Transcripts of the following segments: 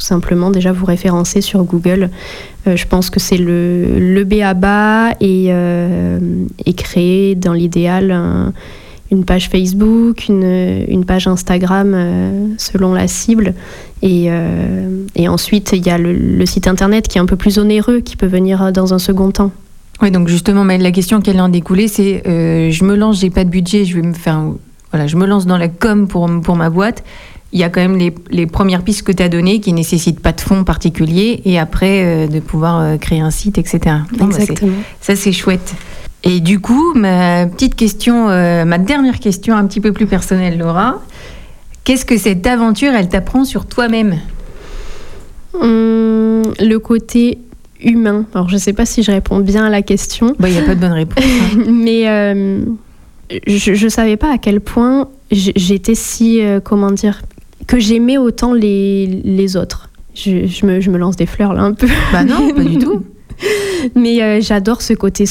simplement déjà vous référencer sur Google. Je pense que c'est le b.a.-ba et créer dans l'idéal une page Facebook, une page Instagram selon la cible. Et ensuite, il y a le site internet qui est un peu plus onéreux, qui peut venir dans un second temps. Oui, donc justement, la question qui allait en découler, c'est je me lance, j'ai pas de budget, je me lance dans la com pour ma boîte. Il y a quand même les premières pistes que tu as données qui ne nécessitent pas de fonds particuliers et après de pouvoir créer un site, etc. Exactement. Ça, c'est chouette. Et du coup, ma dernière question un petit peu plus personnelle, Laura, qu'est-ce que cette aventure, elle t'apprend sur toi-même ? Le côté humain. Alors, je ne sais pas si je réponds bien à la question. Il n'y a pas de bonne réponse. Hein. Mais je ne savais pas à quel point j'étais si, que j'aimais autant les autres. Je me lance des fleurs, là, un peu. Non, pas du tout. Mais j'adore ce côté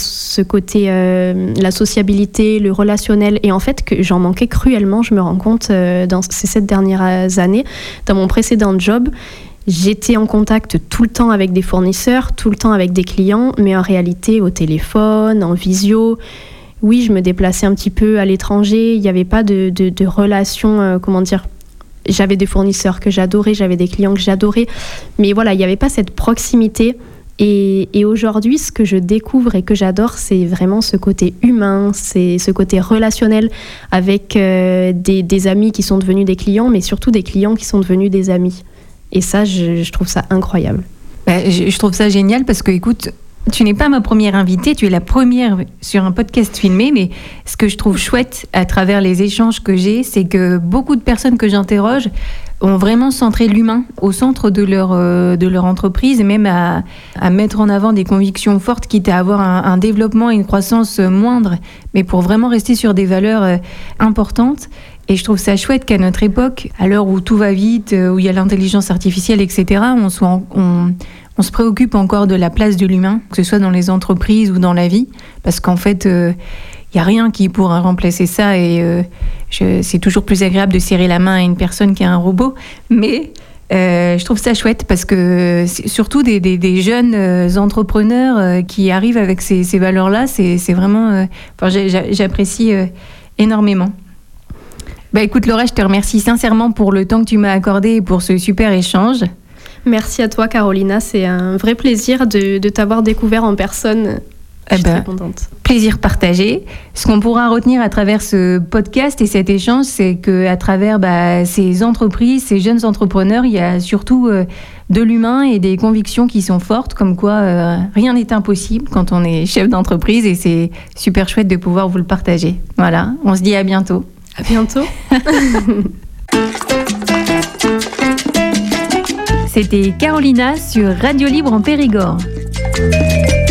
la sociabilité, le relationnel. Et en fait, que j'en manquais cruellement, je me rends compte, dans ces 7 dernières années. Dans mon précédent job, j'étais en contact tout le temps avec des fournisseurs, tout le temps avec des clients, mais en réalité, au téléphone, en visio. Oui, je me déplaçais un petit peu à l'étranger. Il n'y avait pas de relation, J'avais des fournisseurs que j'adorais, j'avais des clients que j'adorais. Mais voilà, il n'y avait pas cette proximité. Et aujourd'hui, ce que je découvre et que j'adore, c'est vraiment ce côté humain, c'est ce côté relationnel avec des amis qui sont devenus des clients, mais surtout des clients qui sont devenus des amis. Et ça, je trouve ça incroyable. Je trouve ça génial parce que, écoute, tu n'es pas ma première invitée, tu es la première sur un podcast filmé, mais ce que je trouve chouette à travers les échanges que j'ai, c'est que beaucoup de personnes que j'interroge ont vraiment centré l'humain au centre de leur entreprise et même à mettre en avant des convictions fortes, quitte à avoir un développement et une croissance moindre, mais pour vraiment rester sur des valeurs importantes. Et je trouve ça chouette qu'à notre époque, à l'heure où tout va vite, où il y a l'intelligence artificielle, etc., on se préoccupe encore de la place de l'humain, que ce soit dans les entreprises ou dans la vie, parce qu'en fait, il n'y a rien qui pourra remplacer ça et c'est toujours plus agréable de serrer la main à une personne qu'à un robot. Mais je trouve ça chouette parce que surtout des jeunes entrepreneurs qui arrivent avec ces valeurs-là, c'est vraiment... j'apprécie énormément. Écoute Laura, je te remercie sincèrement pour le temps que tu m'as accordé et pour ce super échange. Merci à toi Carolina, c'est un vrai plaisir de t'avoir découvert en personne. Je suis très contente. Plaisir partagé. Ce qu'on pourra retenir à travers ce podcast et cet échange, c'est qu'à travers ces entreprises, ces jeunes entrepreneurs, il y a surtout de l'humain et des convictions qui sont fortes, comme quoi rien n'est impossible quand on est chef d'entreprise et c'est super chouette de pouvoir vous le partager. Voilà, on se dit à bientôt. À bientôt. C'était Carolina sur Radio Libre en Périgord.